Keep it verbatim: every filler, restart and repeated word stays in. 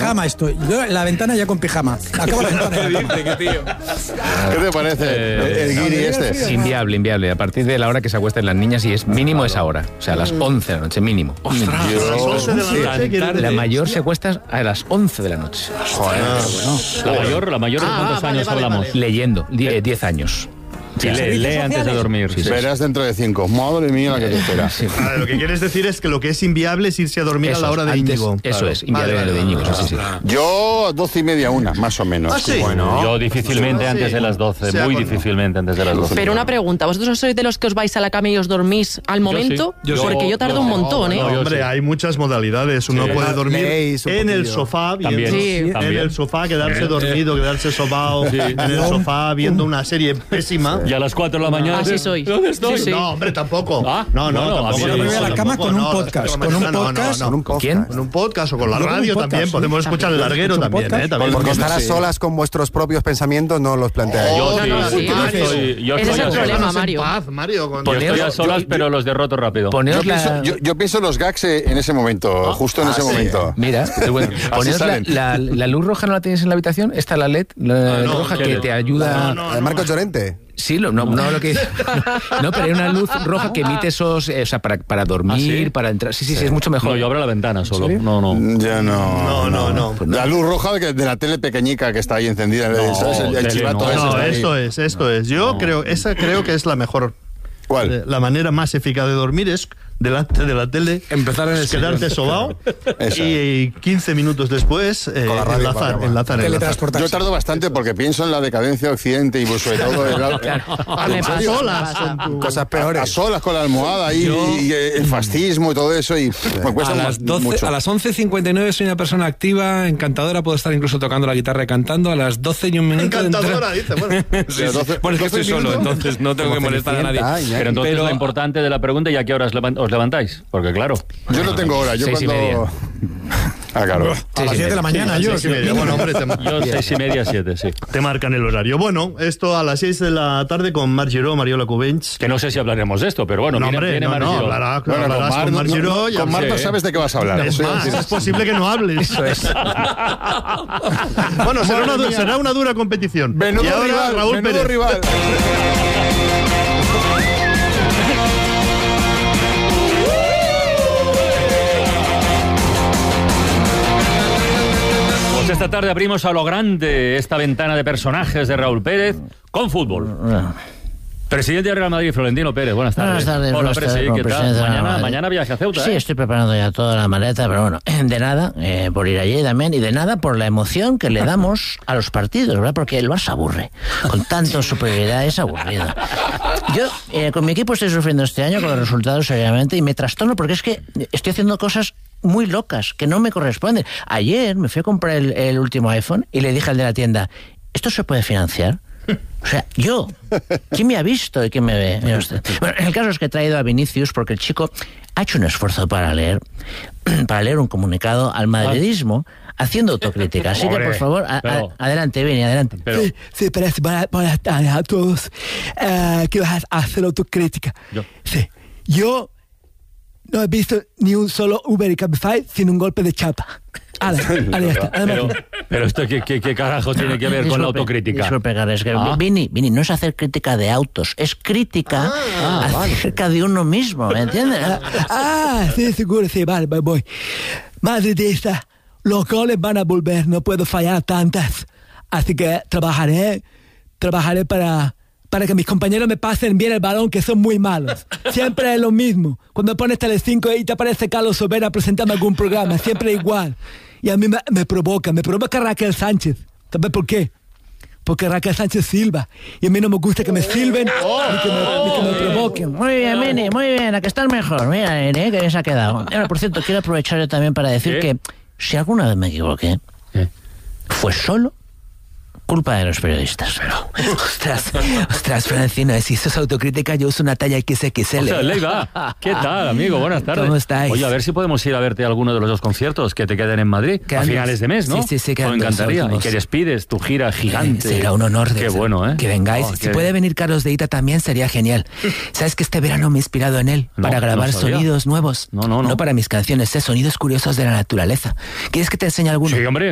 pijama estoy. Yo en la ventana ya con pijama. Acabo la ventana. ¿Qué dice, qué tío? ¿Qué te parece eh, el guiri este? Inviable, inviable. A partir de la hora que se acuesten las niñas, y es mínimo esa hora. O sea, a las once de la noche, mínimo. ¡Ostras! Yo- A las once de la noche, ¿quieres La decir? mayor se acuesta a las once de la noche. Joder, bueno. La mayor, la mayor, ¿de Ah, cuántos vale, años vale, hablamos? vale. Leyendo, die- diez años. Sí, lee, lee antes de dormir. Sí, sí. Verás dentro de cinco. Madre mía, la que te espera. Ah, lo que quieres decir es que lo que es inviable es irse a dormir Eso a la hora de antes- Íñigo. Eso Claro. es, inviable Vale, de vale, Íñigo, vale, sí, sí, sí. vale. Yo, doce y media, una, más o menos. Ah, sí. Bueno. Yo difícilmente Sí. antes de las doce, Sí, muy bueno. difícilmente antes de las doce. Pero una pregunta, ¿vosotros sois de los que os vais a la cama y os dormís al momento? sí. Yo Porque sí. yo tardo Yo un sí. montón, No, ¿eh? yo hombre, sí. hay muchas modalidades. Uno Sí. puede dormir Leéis un en el poquillo. sofá, viendo, También. Sí. en También. el sofá, quedarse dormido, quedarse sobao en el sofá viendo una serie pésima. Y a las cuatro de la mañana. Así soy. ¿Dónde estoy? Sí, sí. No, hombre, tampoco. Ah, no, no, bueno, a tampoco. mí Yo me voy a la tampoco, cama con un no, podcast. no, Con un no, no, podcast. no, Con un no. podcast. ¿Quién? Con un podcast o con la Yo con un radio podcast, también. sí. Podemos escuchar el larguero ¿Un también, podcast? ¿eh? También. Porque estar a Sí. solas con vuestros propios pensamientos no los planteáis. Yo No, sí, no, sí. yo Ah, estoy, yo Ese estoy es el a solas. problema, Déjanos en Mario. paz, Mario. con- Yo estoy a solas, pero los derroto rápido. Yo Poneos pienso, la... yo, yo pienso los gags eh, en ese momento, justo en ese momento. Mira, qué bueno. Poneos la, salen. la, la luz roja, ¿no la tienes en la habitación? Esta la L E D, la no, roja no, que no. te ayuda... No, no, ¿De Marcos Llorente? Sí, lo- no, no lo que... No, pero hay una luz roja que emite esos... eh, o sea, para, para dormir, ¿Ah, sí? para entrar... Sí, sí, sí, es mucho mejor. No, yo abro la ventana solo. serio? No, no. Ya no. No, no, no. La luz roja que- de la tele pequeñica que está ahí encendida. No, ¿sabes? El, el tele chivato no. ese No, está ahí. esto es, esto es. Yo creo, esa creo que es la mejor. ¿Cuál? Eh, La manera más eficaz de dormir es delante de la tele, Empezar en el quedarte sobao Esa. y quince minutos después eh, Con la radio enlazar, para enlazar, enlazar. Teletransportarse. Yo tardo bastante porque pienso en la decadencia de Occidente y pues, sobre todo en la- A Me las pasa, solas me con pasa. tu- Cosas a peores. solas con la almohada y, y el fascismo y todo eso y me cuesta A más- las, doce, mucho. a las once cincuenta y nueve soy una persona activa, encantadora, puedo estar incluso tocando la guitarra y cantando. A las doce y un minuto... Encantadora, dice. Bueno, Sí, sí. doce- Bueno, es que doce estoy solo, minutos. entonces no tengo que Como molestar a nadie. Cenicienta, Iñaki. Pero entonces Pero- lo importante de la pregunta, ¿y a qué horas levan- os levantáis? Porque claro. Yo no tengo hora, yo Seis y media. cuando... Ah, claro. A las diez de la mañana, yo. seis y media. Bueno, hombre, te, Yo seis y media, siete, sí. te marcan el horario. Bueno, esto a las seis de la tarde con Marc Giró, Mariola Cubench. Que no sé si hablaremos de esto, pero bueno, No, viene, hombre, viene no, Marc no, Giró. hablará, Bueno, con hablarás Mar, con Marc no- Giró. con Mar no sé, sabes de qué vas a hablar. Es Eso más, ya- es posible que no hables. Eso es. Bueno, será una, du- será una dura competición. Menudo y ahora rival, Raúl menudo Pérez. rival. Pues esta tarde abrimos a lo grande esta ventana de personajes de Raúl Pérez con fútbol. Presidente del Real Madrid, Florentino Pérez, buenas tardes. Buenas tardes, Hola, buenas tardes, Presi, como ¿qué tal? presidente del Real Mañana, Madrid. mañana viaje a Ceuta, Sí, ¿eh? estoy preparando ya toda la maleta, pero bueno, de nada eh, por ir allí también y de nada por la emoción que le damos a los partidos, ¿verdad? Porque el Barça aburre. Con tanto superioridad es aburrido. Yo eh, con mi equipo estoy sufriendo este año con los resultados seriamente y me trastorno porque es que estoy haciendo cosas muy locas que no me corresponden. Ayer me fui a comprar el, el último iPhone y le dije al de la tienda, ¿esto se puede financiar? O sea, yo, ¿quién me ha visto y quién me ve? Mira usted. Bueno, el caso es que he traído a Vinicius porque el chico ha hecho un esfuerzo para leer, para leer un comunicado al madridismo, haciendo autocrítica. Así que, por favor, a- a- Pero- adelante, Vini, adelante. Pero, Sí, sí, pero es buenas, buenas tardes a todos. Eh, que vas a hacer autocrítica. Yo. Sí, yo no he visto ni un solo Uber y Cabify sin un golpe de chapa. Ala, ala, ya está. Además, pero, pero esto, ¿qué, qué, qué carajo tiene que ver con la Disculpe, autocrítica? Disculpe, Carles, es que Ah. Vini, Vini, no es hacer crítica de autos, es crítica acerca de uno mismo, ¿me entiendes? ah, sí, seguro, sí, vale, voy, voy. Madridista, los goles van a volver, no puedo fallar tantas. Así que trabajaré, trabajaré para, para que mis compañeros me pasen bien el balón, que son muy malos. Siempre es lo mismo. Cuando pones Telecinco y te aparece Carlos Sobera presentando algún programa, siempre igual. Y a mí me, me provoca, me provoca Raquel Sánchez. ¿Sabes por qué? Porque Raquel Sánchez silba. Y a mí no me gusta que me silben ni que me, ni que me provoquen. Muy bien, Vini, muy bien, a que estás mejor. Mira, Vini, que bien se ha quedado. Ahora, por cierto, quiero aprovechar yo también para decir ¿Qué? que si alguna vez me equivoqué, ¿Qué? fue solo culpa de los periodistas. Pero, Ostras, ostras, Francino, si eso es autocrítica, yo uso una talla equis equis ele. O sea, Leiva, ¿qué tal, amigo? Buenas tardes. ¿Cómo estáis? Oye, a ver si podemos ir a verte a alguno de los dos conciertos que te queden en Madrid Quedan a finales dos. de mes, ¿no? Sí, sí, sí, quedan Me dos encantaría. Y últimos. que despides tu gira gigante. Será un honor de Qué bueno, ¿eh? que vengáis. Oh, si qué- puede venir Carlos de Ita también sería genial. ¿Sabes que este verano me he inspirado en él No, para grabar no sabía. sonidos nuevos? No, no, no. No para mis canciones, ¿eh? Sonidos curiosos de la naturaleza. ¿Quieres que te enseñe alguno? Sí, hombre.